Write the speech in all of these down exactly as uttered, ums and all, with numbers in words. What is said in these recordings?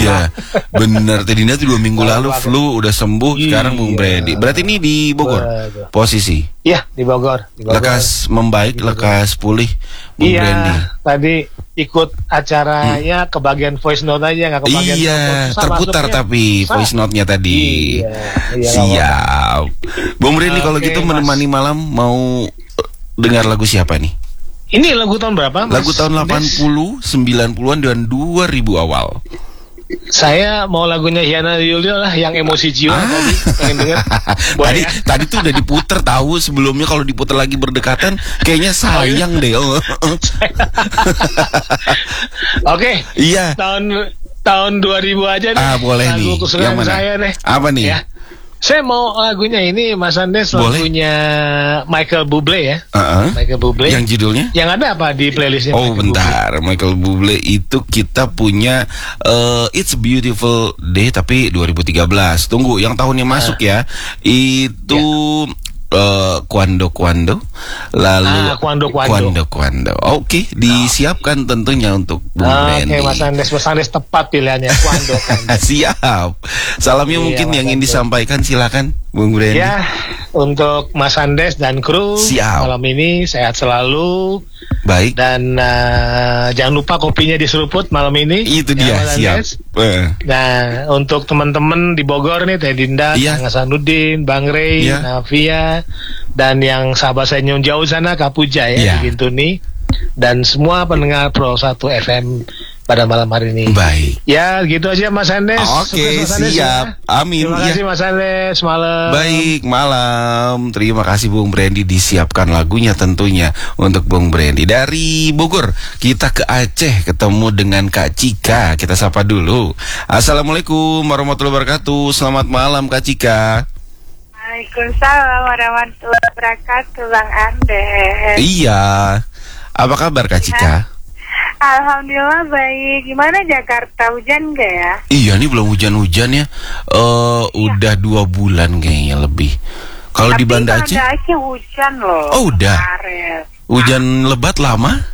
Iya, bener. Teh Dinda tuh dua minggu lalu flu, udah sembuh. Iya. Sekarang Bung Brandy. Berarti ini di Bogor Betul. posisi? Iya, di Bogor. Di Bogor. Lekas membaik, Bogor. lekas pulih, Bung iya, Brandy. Tadi ikut acaranya hmm. kebagian voice note aja, nggak kebagian. Iya, terputar tapi Sa. voice note-nya tadi. Iya, iya, siap. Bung Brandy, okay, kalau gitu mas. menemani malam mau dengar lagu siapa nih? Ini lagu tahun berapa, Mas? Lagu tahun delapan puluh, sembilan puluhan dan dua ribu awal. Saya mau lagunya Yana Yulio lah, yang emosi jiwa ah. tadi, pengen denger. tadi ya? tadi tuh udah diputer tahu, sebelumnya kalau diputer lagi berdekatan kayaknya sayang deh. Oke. Okay. Iya. Tahun tahun dua ribu aja nih. Ah, boleh lagu nih. Kesukaan saya nih. Apa nih? Ya. Saya mau lagunya ini, Mas Andes, Boleh? lagunya Michael Bublé ya. Uh-uh. Michael Bublé. Yang judulnya? Yang ada apa di playlistnya? Oh, Michael bentar. Bublé? Michael Bublé itu kita punya uh, It's a Beautiful Day tapi dua ribu tiga belas. Tunggu, yang tahunnya uh. masuk ya. Itu yeah. Uh, Quando Quando, lalu ah, Quando Quando, Quando, Quando. Oke, okay, disiapkan tentunya untuk Bung Brandy. Oke, okay, Mas Andes, Mas Andes tepat pilihannya, Quando Quando. Siap. Salamnya iya, mungkin Mas yang ingin disampaikan, silakan, Bung Brandy. Ya, untuk Mas Andes dan kru Siap. malam ini sehat selalu. Baik. Dan uh, jangan lupa kopinya diseruput malam ini. Itu dia, ya, siap. Uh. Nah, untuk teman-teman di Bogor nih, Teh Dinda, iya. Kang Hasanuddin, Bang Rey, iya. Navia, dan yang sahabat saya yang jauh sana, Kak Puja ya, iya. di Gintuni, dan semua pendengar Pro satu F M pada malam hari ini. Baik. Ya, gitu aja Mas Andes. Oke, okay, siap. Ya. Amin. Terima kasih ya. Mas Andes, malam. Baik, malam. Terima kasih Bung Brandy, disiapkan lagunya tentunya untuk Bung Brandy. Dari Bogor, kita ke Aceh ketemu dengan Kak Cika. Kita sapa dulu. Assalamualaikum warahmatullahi wabarakatuh. Selamat malam Kak Cika. Waalaikumsalam warahmatullahi wabarakatuh, Bang Andes. Iya. Apa kabar Kak Cika? Alhamdulillah baik. Gimana Jakarta, hujan gak ya? Iya nih belum hujan-hujan ya. Uh, iya. Udah dua bulan kayaknya lebih. Kalau di Banda Aceh? Banda Aceh hujan loh. Oh udah. Kemarin. Hujan nah. lebat lama?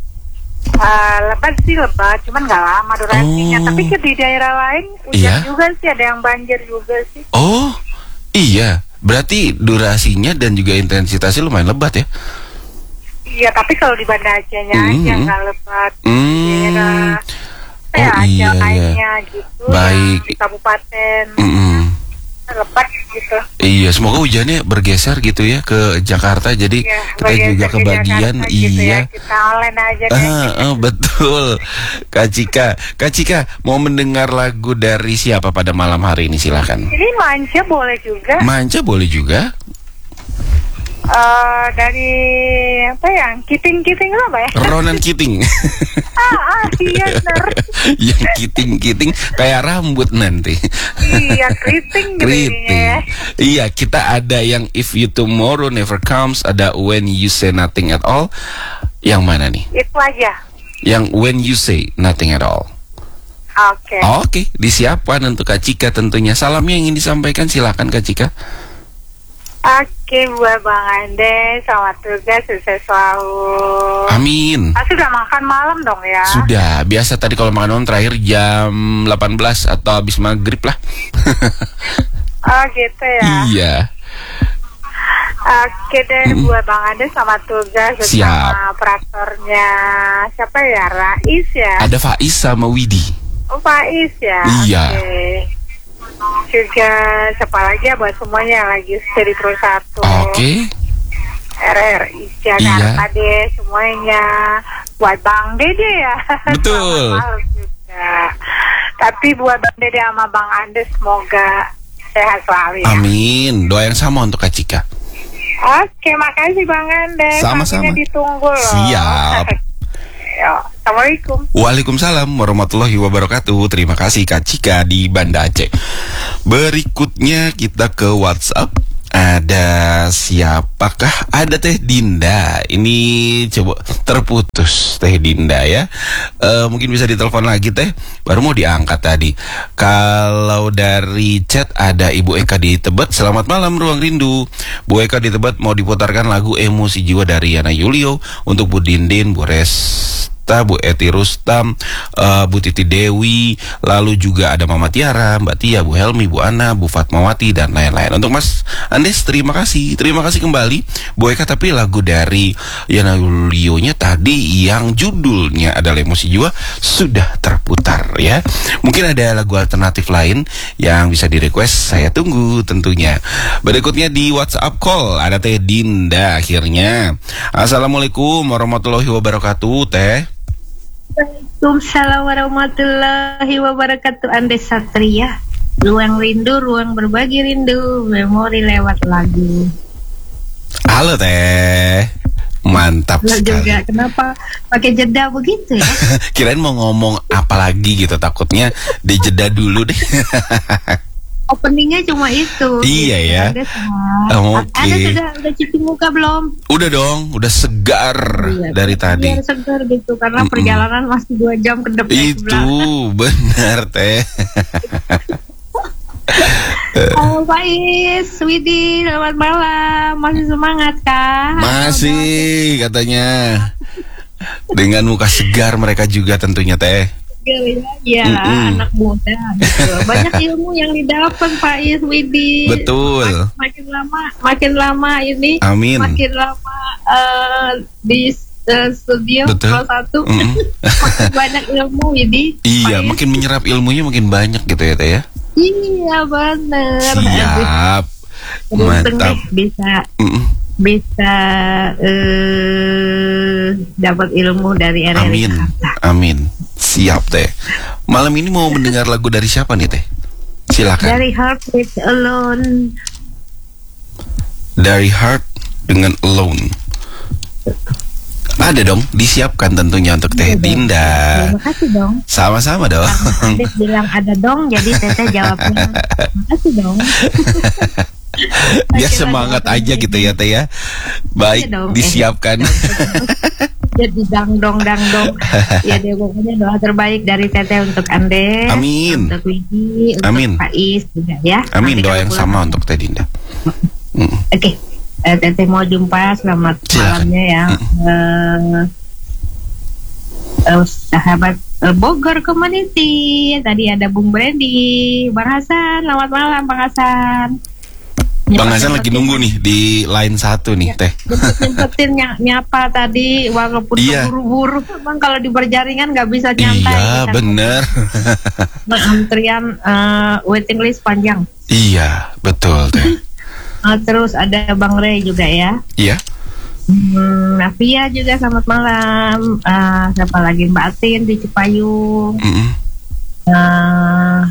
Uh, lebat sih lebat, cuman gak lama durasinya. Oh. Tapi ke di daerah lain hujan iya? juga sih, ada yang banjir juga sih. Oh iya, berarti durasinya dan juga intensitasnya lumayan lebat ya? Iya, tapi kalau di Banda Acehnya mm -hmm. aja nggak lebat. Mm. Daerah oh, ya, iya, lainnya iya. gitu. Baik. Di kabupaten mm -hmm. lebat gitu. Iya, semoga hujannya bergeser gitu ya ke Jakarta. Jadi ya, kita juga ke kebagian. Jakarta, iya. Gitu ya. Kita online aja. Ah, ah, betul. Kak Cika, Kak Cika mau mendengar lagu dari siapa pada malam hari ini? Silakan. Ini Manca boleh juga. Manca boleh juga. Uh, dari apa ya? Kiting-kiting apa ya? Ronan Kiting. ah, ah, iya benar. Yang kiting-kiting kayak rambut nanti. Iya, keriting keriting. Iya, kita ada yang If You Tomorrow Never Comes, ada When You Say Nothing at All. Yang mana nih? Itu aja. Yang When You Say Nothing at All. Oke. Okay. Oke, okay, disiapkan untuk Kak Cika tentunya. Salamnya ingin disampaikan, silakan Kak Cika. Oke, buat Bang Andes, selamat tugas, sukses selalu. Amin. Ah, sudah makan malam dong ya? Sudah, biasa tadi kalau makan malam terakhir jam delapan belas atau habis maghrib lah. Oh gitu ya? Iya. Oke deh, mm. buat Bang Andes, selamat tugas bersama operatornya. Siapa ya? Rais ya? Ada Faiz sama Widi. Oh, Faiz ya? Iya. Okay. Juga siapa lagi ya buat semuanya yang lagi jadi Pro satu. Oke. Okay. R R I Jakarta iya. deh semuanya. Buat Bang Dede ya. Betul. juga. Tapi buat Bang Dede sama Bang Andes semoga sehat selalu ya. Amin. Doa yang sama untuk Kak Cika. Oke, makasih Bang Andes. Sama-sama. Ditunggu loh. Siap. Yo, Assalamualaikum. Waalaikumsalam warahmatullahi wabarakatuh. Terima kasih Kak Cika di Banda Aceh. Berikutnya kita ke WhatsApp. Ada siapakah? Ada Teh Dinda. Ini coba terputus Teh Dinda ya. E, mungkin bisa ditelepon lagi Teh. Baru mau diangkat tadi. Kalau dari chat ada Ibu Eka di Tebet. Selamat malam Ruang Rindu. Bu Eka di Tebet mau diputarkan lagu Emosi Jiwa dari Yana Yulio untuk Bu Dindin, Bu Res Sista, Bu Eti Rustam, uh, Bu Titi Dewi, lalu juga ada Mama Tiara, Mbak Tia, Bu Helmi, Bu Ana, Bu Fatmawati, dan lain-lain. Untuk Mas Andes, terima kasih. Terima kasih kembali, Bu Eka. Tapi lagu dari Yana Julio-nya tadi yang judulnya adalah Emosi Jiwa sudah terputar ya. Mungkin ada lagu alternatif lain yang bisa di-request, saya tunggu tentunya. Berikutnya di WhatsApp call ada Teh Dinda akhirnya. Assalamualaikum warahmatullahi wabarakatuh, Teh. Waalaikumsalam warahmatullahi wabarakatuh. Andes Satria, ruang rindu, ruang berbagi rindu, memori lewat lagu. Halo Teh, mantap Lo sekali. juga kenapa pakai jeda begitu ya? Kirain mau ngomong apa lagi gitu, takutnya dijeda dulu deh. Openingnya cuma itu. Iya ya. Ada Oh, Oke. Ada sudah udah cuci muka belum? Udah dong, udah segar Iya, dari tadi. biar segar gitu karena Mm-mm. perjalanan masih dua jam ke depan. Itu benar Teh. Halo Pak Is, Widi, selamat malam. Masih semangat kah? Masih katanya. Dengan muka segar mereka juga tentunya Teh. Ya, Mm-mm. anak muda gitu. Banyak ilmu yang didapat Pak Is, Widi. Betul. Mak- makin lama, makin lama ini. Amin. Makin lama uh, di uh, studio Betul. salah satu. Mm-mm. Makin banyak ilmu, Widi. Iya, Pak Is. makin menyerap ilmunya makin banyak gitu ya Teh ya. Iya bener. Siap. Beruntung Mantap. deh bisa Mm-mm. bisa eh dapat ilmu dari R R I Amin. Jakarta. Amin. Siap Teh. Malam ini mau mendengar lagu dari siapa nih Teh? Silakan. Dari Heart with Alone. Dari Heart dengan Alone. Ada dong, disiapkan tentunya untuk Teh Dinda. Terima kasih dong. Sama-sama dong. Adit bilang ada dong, jadi Teteh jawabnya terima kasih dong. Biar semangat aja gitu ya Teh ya. Baik, Iya dong. disiapkan. Jadi dangdong dangdong. Ya deh pokoknya doa terbaik dari Teteh untuk Ande. Amin. Untuk Widi, untuk Amin. Pak Is juga ya. Amin, Nanti doa kalau yang pulang- sama untuk Teh Dinda. Mm. Oke, eh, Teteh mau jumpa, selamat Silakan. malamnya ya. Eh, eh, sahabat eh, Bogor Community. Tadi ada Bung Brandy, Bang Hasan. Selamat malam, Bang Hasan. Bang Hasan lagi nunggu nih di line satu nih Teh. Nyempetin ny- nyapa tadi walaupun Iya. keburu-buru. Bang kalau di berjaringan nggak bisa nyantai. Iya, Kita- bener. Nah, antrian eh, waiting list panjang. Iya, betul Teh. Eh, terus ada Bang Ray juga ya. Iya. Hmm, Navia juga selamat malam. Eh, siapa lagi, Mbak Atin di Cipayung. Mm-mm. Eh,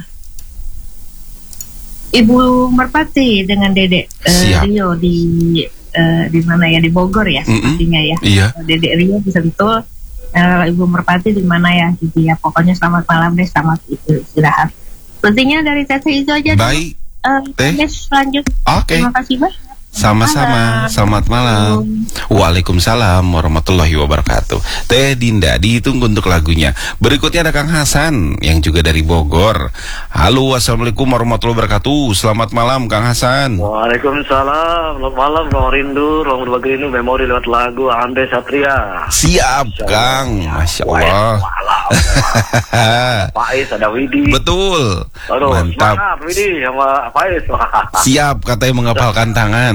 Ibu Merpati dengan Dedek eh, Siap. Rio di eh, di mana ya, di Bogor ya Mm-mm. sepertinya ya. Iya. Dedek Rio di Sentul. Eh, Ibu Merpati di mana ya? Jadi ya pokoknya selamat malam deh, selamat istirahat. Sepertinya dari Teteh itu aja. dulu. Baik. Eh, Teh. Yes, lanjut. Oke. Terima kasih banyak. Sama-sama, selamat malam. Waalaikumsalam warahmatullahi wabarakatuh. Teh Dinda ditunggu untuk lagunya. Berikutnya ada Kang Hasan yang juga dari Bogor. Halo, assalamualaikum warahmatullahi wabarakatuh. Selamat malam Kang Hasan. Waalaikumsalam, selamat malam, ruang rindu, ruang berbagi rindu, memori lewat lagu Ande Satria. Siap Kang, masya Allah. Pak Is, ada Widi. Betul, Aduh, mantap. semangat Widi sama Pak Is. Siap, katanya menghafalkan tangan.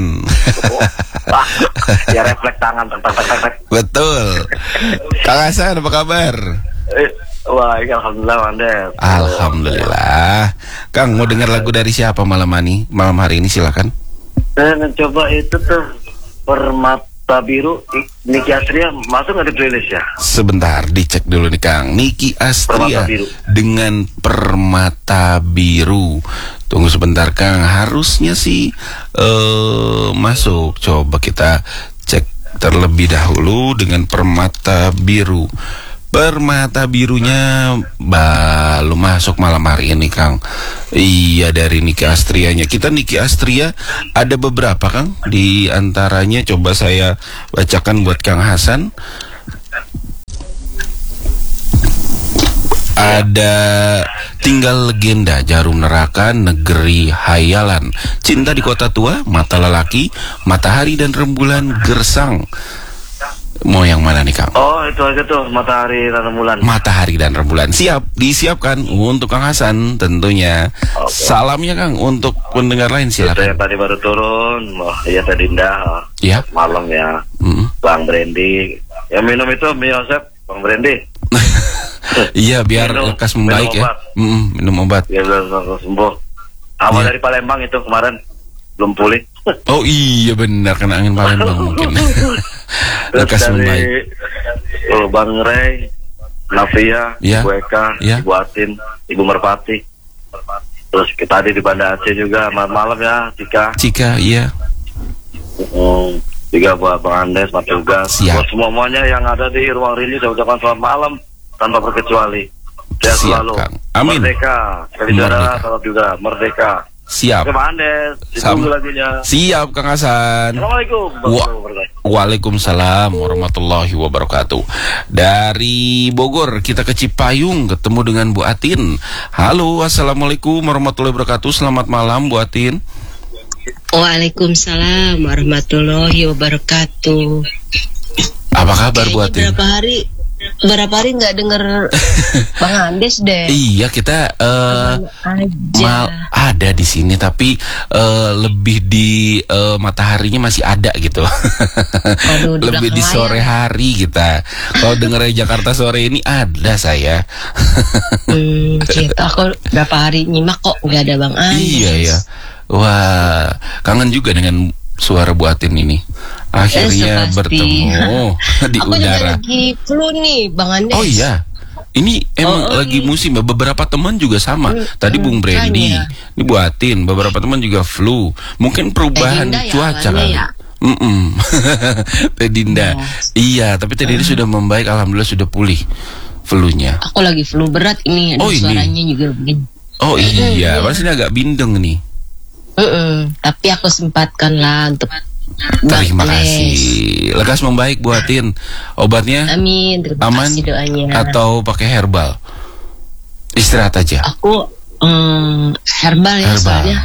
Ya refleks tangan, tek tek tek tek. Betul. Kang Hasan apa kabar? Eh, Wah, ini alhamdulillah Ande. Alhamdulillah. Kang mau dengar lagu dari siapa malam ini? Malam hari ini silakan. Saya mencoba itu tuh Permata Biru, Niki Astria masuk nggak di playlist ya? Sebentar dicek dulu nih Kang. Niki Astria Permata Biru. dengan Permata Biru. Tunggu sebentar Kang, harusnya sih eh masuk. Coba kita cek terlebih dahulu dengan Permata Biru. Permata Birunya belum masuk malam hari ini Kang. Iya, dari Niki Astrianya. Kita Niki Astria ada beberapa Kang. Di antaranya coba saya bacakan buat Kang Hasan. Ada Tinggal Legenda, Jarum Neraka, Negeri Hayalan, Cinta di Kota Tua, Mata Lelaki, Matahari dan Rembulan Gersang. Mau yang mana nih Kang? Oh itu aja tuh, matahari dan rembulan. Matahari dan rembulan. Siap, disiapkan untuk Kang Hasan tentunya. Okay. Salamnya Kang untuk pendengar lain silakan. Itu yang tadi baru turun. Oh iya tadi Dinda. Iya. Malam ya. Mm. Bang Brandy. Yang minum itu Mi Yosep, Bang Brandy. Iya biar minum, lekas membaik minum ya. Mm, minum obat. Biar langsung sembuh. Awal yeah. dari Palembang itu kemarin belum pulih. Oh iya benar, kena angin Palembang mungkin. Lekas membaik. Oh, Bang Ray, Navia, ya. Ibu Eka, ya. Ibu Atin, Ibu Merpati. Terus kita tadi di Banda Aceh juga malam-malam ya, Cika. Cika, iya. Hmm, juga buat Bang Andes, Mas Tugas. Buat semuanya yang ada di ruang rindu, saya ucapkan selamat malam tanpa terkecuali. Sehat selalu. Kang. Amin. Merdeka. Sekali saudara, salam juga. Merdeka. Siap. Oke, Bang Andes, ditunggu lagunya. Siap, Kang Hasan. Assalamualaikum. Wa Waalaikumsalam warahmatullahi wabarakatuh. Dari Bogor kita ke Cipayung, ketemu dengan Bu Atin. Halo, assalamualaikum warahmatullahi wabarakatuh. Selamat malam, Bu Atin. Waalaikumsalam warahmatullahi wabarakatuh. Apa kabar Bu Atin? Berapa hari? Berapa hari nggak denger Bang Andes deh. Iya kita uh, mal ada di sini tapi uh, lebih di uh, mataharinya masih ada gitu. Aduh, di lebih di sore hari kita. Kalau dengernya Jakarta sore ini ada saya. hmm, kita aku berapa hari nyimak kok nggak ada Bang Andes. Iya ya. Wah kangen juga dengan suara Bu Atin ini. Akhirnya eh, bertemu di aku udara. Aku lagi flu nih Bang Andes. Oh iya. Ini emang oh, oh, lagi musim. Beberapa teman juga sama. Hmm, Tadi Bung Brandy, ya. Ini Bu Atin. Beberapa teman juga flu. Mungkin perubahan eh, cuaca kan. Ya? Mm -mm. Teh Dinda. Yes. Iya, tapi Teh Dinda uh. sudah membaik. Alhamdulillah sudah pulih flu-nya. Aku lagi flu berat ini. Ada oh, suaranya ini. Juga begini. Oh iya, pasti ini agak bindeng nih. Uh -uh. Tapi aku sempatkan lah untuk terima kasih. Lekas membaik Bu Atin. Obatnya amin. Terima aman kasih doanya. Atau pakai herbal? Istirahat aja. Aku um, herbal ya herbal. Soalnya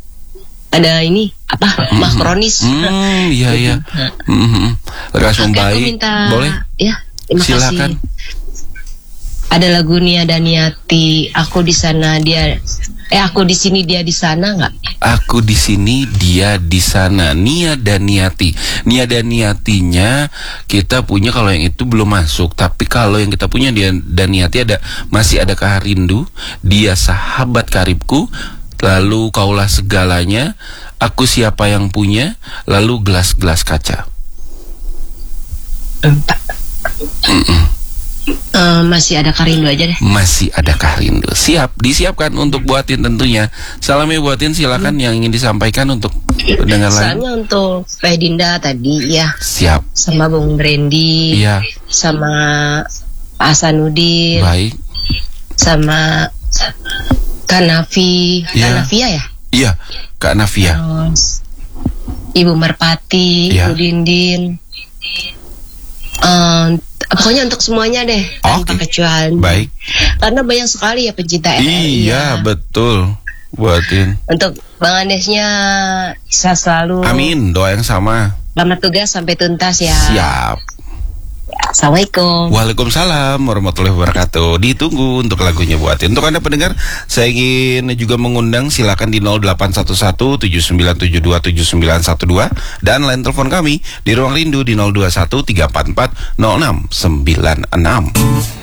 ada ini apa mm-hmm. mah kronis. Hmm, iya iya. Mm-hmm. Lekas Oke, membaik. Minta, boleh? Ya, terima silakan. Kasih. Ada lagu Nia Daniati. Aku di sana dia. Eh aku di sini dia di sana nggak? Aku di sini dia di sana. Nia Daniati. Nia Daniatinya kita punya kalau yang itu belum masuk. Tapi kalau yang kita punya dia Daniati ada masih ada Kah Rindu. Dia sahabat karibku. Lalu kaulah segalanya. Aku siapa yang punya. Lalu gelas-gelas kaca. Empat. Mm -mm. Uh, masih ada Kah Rindu aja deh. Masih ada Kah Rindu. Siap, disiapkan untuk Bu Atin tentunya. Salamnya Bu Atin, silakan hmm. yang ingin disampaikan untuk pendengar lain. Salamnya untuk Teh Dinda tadi ya. Siap. Sama Bung Brandy. Iya. Sama Pak Hasanuddin. Baik. Sama Kak Nafi. Ya. Kak Nafia ya? Iya, Kak Nafia. Terus Ibu Merpati, ya. Ibu Dindin. Um, Pokoknya untuk semuanya deh, tanpa okay. kecuali. Baik. Karena banyak sekali ya pencinta R R I. Iya, ya. Betul. Buatin. Untuk Bang Andesnya bisa selalu. Amin, doa yang sama. Selamat tugas sampai tuntas ya. Siap. Assalamualaikum. Waalaikumsalam warahmatullahi wabarakatuh. Ditunggu untuk lagunya Buatin. Untuk Anda pendengar, saya ingin juga mengundang, silakan di nol delapan satu satu tujuh sembilan tujuh dua tujuh sembilan satu dua dan line telepon kami di Ruang Rindu di nol dua satu tiga empat empat nol enam sembilan enam.